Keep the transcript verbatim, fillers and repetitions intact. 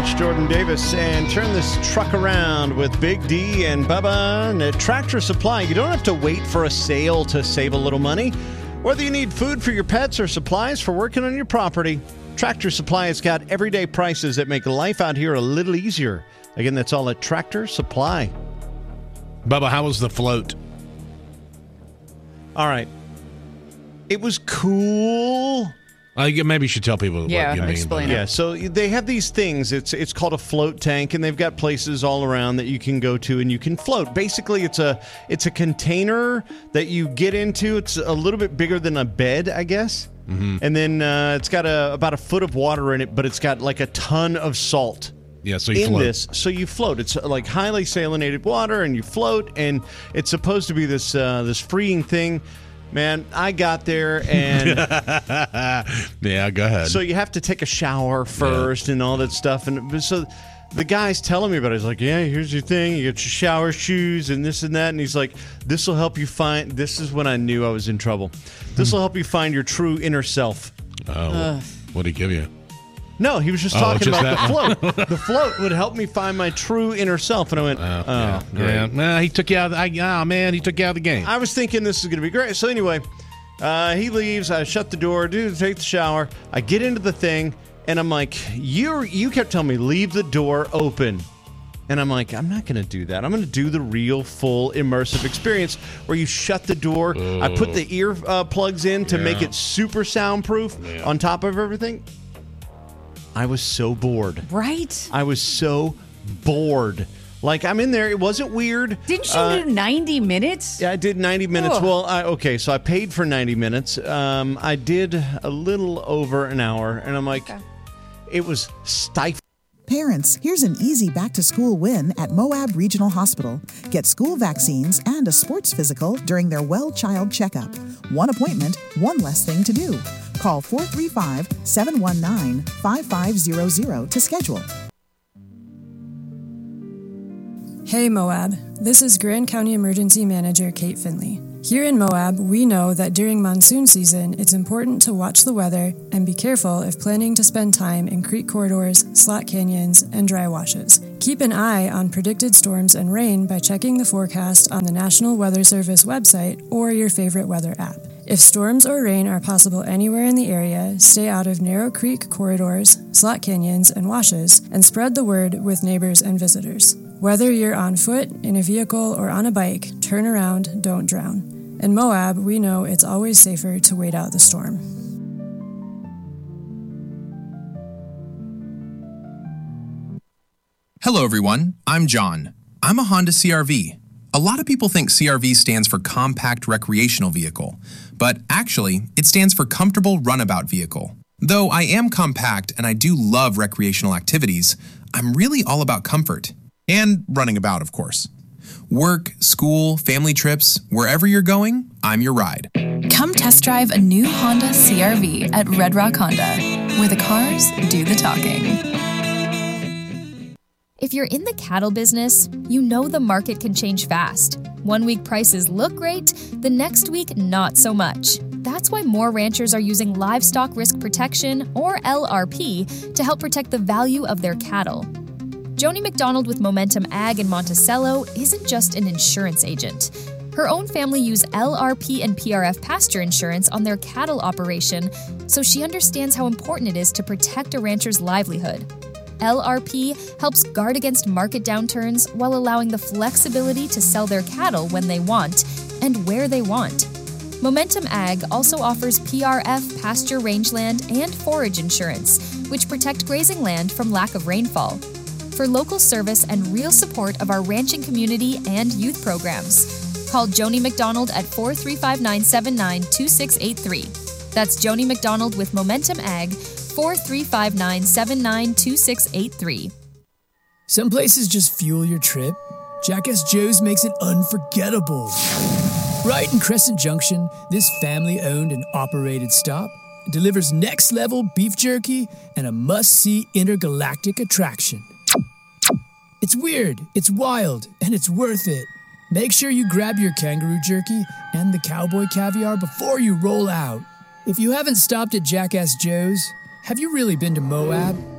It's Jordan Davis, and turn this truck around with Big D and Bubba and at Tractor Supply. You don't have to wait for a sale to save a little money. Whether you need food for your pets or supplies for working on your property, Tractor Supply has got everyday prices that make life out here a little easier. Again, that's all at Tractor Supply. Bubba, how was the float? All right. It was cool. Uh, maybe you should tell people yeah, what you mean. Explain by it. Yeah, so they have these things. It's it's called a float tank, and they've got places all around that you can go to and you can float. Basically, it's a it's a container that you get into. It's a little bit bigger than a bed, I guess. Mm-hmm. And then uh, it's got a, about a foot of water in it, but it's got like a ton of salt. Yeah, so you in float. this, so you float. It's like highly salinated water, and you float, and it's supposed to be this uh, this freeing thing. Man, I got there, and yeah, go ahead. So you have to take a shower first, yeah. and all that stuff, and so the guy's telling me about it. He's like, "Yeah, here's your thing. You get your shower shoes and this and that," and he's like, "This will help you find." This is when I knew I was in trouble. This will help you find your true inner self. Oh, uh, what did he give you? No, he was just oh, talking just about that? the float. The float would help me find my true inner self. And I went, uh, oh, yeah. great. Yeah. Nah, he took you out of the, I, oh, man, he took you out of the game. I was thinking this is going to be great. So anyway, uh, he leaves. I shut the door, do take the shower. I get into the thing, and I'm like, you you kept telling me, leave the door open. And I'm like, I'm not going to do that. I'm going to do the real, full, immersive experience where you shut the door. Oh. I put the ear uh, plugs in to yeah. make it super soundproof yeah. on top of everything. I was so bored. Right? I was so bored. Like, I'm in there. It wasn't weird. Didn't you uh, do ninety minutes? Yeah, I did ninety minutes. Ugh. Well, I, okay, so I paid for ninety minutes. Um, I did a little over an hour, and I'm like, okay. It was stifling. Parents, here's an easy back-to-school win at Moab Regional Hospital. Get school vaccines and a sports physical during their Well Child Checkup. One appointment, one less thing to do. Call four three five, seven one nine, five five zero zero to schedule. Hey Moab, this is Grand County Emergency Manager Kate Finley. Here in Moab, we know that during monsoon season, it's important to watch the weather and be careful if planning to spend time in creek corridors, slot canyons, and dry washes. Keep an eye on predicted storms and rain by checking the forecast on the National Weather Service website or your favorite weather app. If storms or rain are possible anywhere in the area, stay out of narrow creek corridors, slot canyons, and washes, and spread the word with neighbors and visitors. Whether you're on foot, in a vehicle, or on a bike, turn around, don't drown. In Moab, we know it's always safer to wait out the storm. Hello everyone, I'm John. I'm a Honda C R V. A lot of people think C R V stands for Compact Recreational Vehicle, but actually, it stands for Comfortable Runabout Vehicle. Though I am compact and I do love recreational activities, I'm really all about comfort. And running about, of course. Work, school, family trips, wherever you're going, I'm your ride. Come test drive a new Honda C R V at Red Rock Honda, where the cars do the talking. If you're in the cattle business, you know the market can change fast. One week prices look great, the next week not so much. That's why more ranchers are using Livestock Risk Protection, or L R P, to help protect the value of their cattle. Joni McDonald with Momentum Ag in Monticello isn't just an insurance agent. Her own family use L R P and P R F pasture insurance on their cattle operation, so she understands how important it is to protect a rancher's livelihood. L R P helps guard against market downturns while allowing the flexibility to sell their cattle when they want and where they want. Momentum Ag also offers P R F pasture rangeland and forage insurance, which protect grazing land from lack of rainfall. For local service and real support of our ranching community and youth programs, call Joni McDonald at four three five, nine seven nine, two six eight three. That's Joni McDonald with Momentum Ag, four three five, nine seven nine, two six eight three. Some places just fuel your trip. Jackass Joe's makes it unforgettable. Right in Crescent Junction, this family-owned and operated stop delivers next-level beef jerky and a must-see intergalactic attraction. It's weird, it's wild, and it's worth it. Make sure you grab your kangaroo jerky and the cowboy caviar before you roll out. If you haven't stopped at Jackass Joe's, have you really been to Moab?